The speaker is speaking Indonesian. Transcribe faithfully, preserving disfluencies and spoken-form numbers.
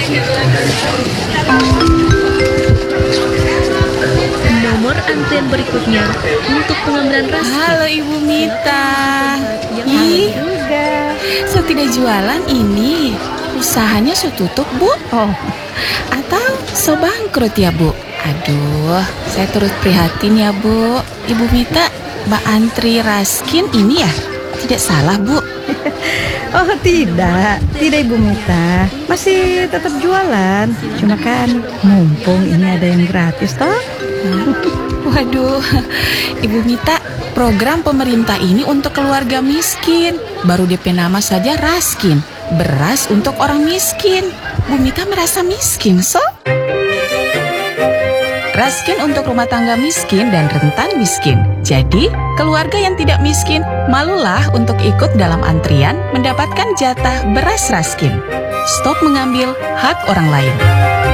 Nomor antrian berikutnya untuk pengambilan ras. Halo Ibu Mita. Yang Ih, juga. so tidak jualan ini. Usahanya so tutup, Bu? Oh, Atau so bangkrut ya, Bu? Aduh, saya turut prihatin ya, Bu. Ibu Mita, Mbak antri Raskin ini ya? Tidak salah, Bu? Oh tidak, tidak Ibu Mita, masih tetap jualan. Cuma kan mumpung ini ada yang gratis toh. Waduh, Ibu Mita, program pemerintah ini untuk keluarga miskin. Baru D P nama saja Raskin, beras untuk orang miskin. Bu Mita merasa miskin, so? Raskin untuk rumah tangga miskin dan rentan miskin. Jadi, keluarga yang tidak miskin malulah untuk ikut dalam antrian mendapatkan jatah beras Raskin. Stop mengambil hak orang lain.